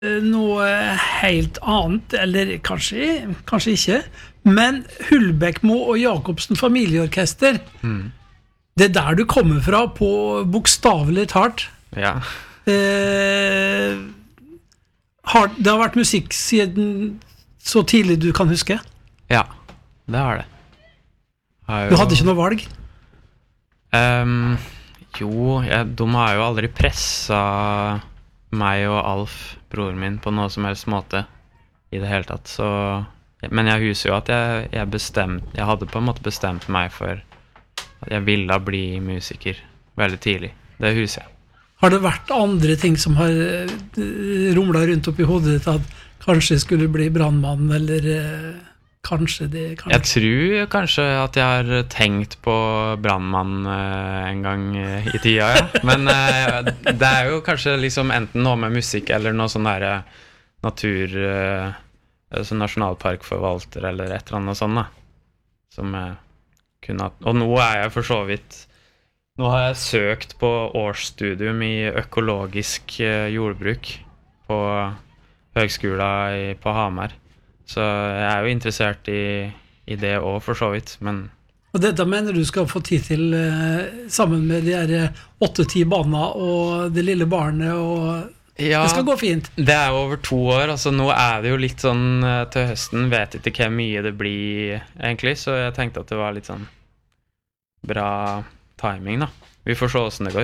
noe helt annet, eller kanskje ikke, men Hulbekmo og Jacobsen familieorkester, det der du kommer fra på bokstavelig talt. Ja. Det har vært musikk siden så tidlig du kan huske? Ja, det har det. Du hadde ikke noe valg? De har jo aldri presset meg og Alf, broren min, på noe som helst måte i det hele tatt. Så, men jeg husker jo at jeg hadde på en måte bestemt meg for at jeg ville bli musiker veldig tidlig. Det husker jeg. Har det vært andre ting som har rumlet rundt opp i hodet ditt at kanskje skulle bli brandmann, eller kanskje det? Jeg tror kanskje at jeg har tenkt på brandmann en gang i tida, ja. Men det er jo kanskje liksom enten noe med musikk eller noe sånn der natur, sånn nasjonalparkforvalter eller et eller annet sånt da. Som kunne hatt. Og nå er jeg for så vidt. Nå har jeg søkt på årsstudium i økologisk jordbruk på høgskolen på Hamar. Så jeg er jo interessert i det også for så vidt, men... Og dette mener du skal få tid til sammen med de her 8-10 barna og det lille barnet, og ja, det skal gå fint? Det er jo over 2 år, altså nå er det jo litt sånn til høsten, vet ikke hvor mye det blir egentlig, så jeg tenkte at det var litt sånn bra timing da. Vi får se hvordan det går.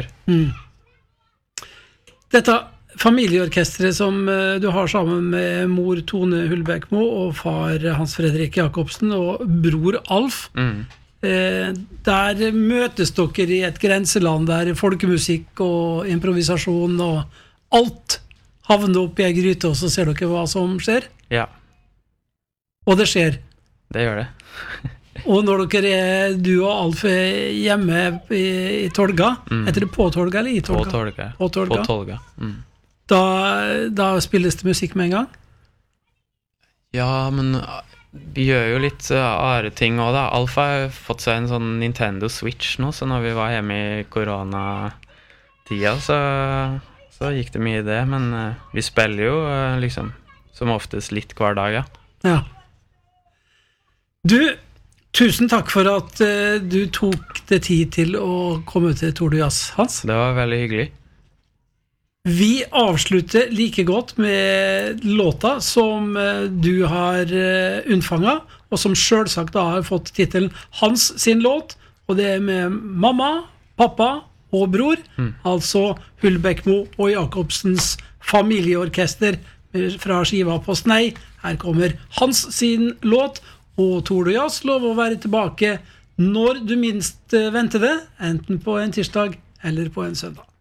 Dette familieorkestret som du har sammen med mor Tone Hulbekmo og far Hans Fredrik Jacobsen og bror Alf, der møtes dere i et grenseland der folkemusikk og improvisasjon og alt havner opp i en gryte, og så ser dere hva som skjer? Ja. Og det skjer? Det gjør det. Og når du og Alf er hjemme i Tolga, heter det på Tolga eller i Tolga? På Tolga. Da spilles det musikk med en gang? Ja, men vi gjør jo litt andre ting også da. Alf har fått seg en sånn Nintendo Switch nå, så når vi var hjemme i koronatida, så gikk det mye i det, men vi spiller jo liksom som oftest litt hver dag, ja. Ja. Du, tusen takk for at du tok det tid til å komme til Tour de Jazz, Hans. Det var veldig hyggelig. Vi avslutter like godt med låta som du har unnfanget, og som selvsagt da har fått titelen Hans sin låt, og det er med mamma, pappa og bror, altså Hulbekmo og Jacobsens familieorkester fra skiva På Snei. Her kommer Hans sin låt, og Tour de Jazz lover å være tilbake når du minst venter det, enten på en tirsdag eller på en søndag.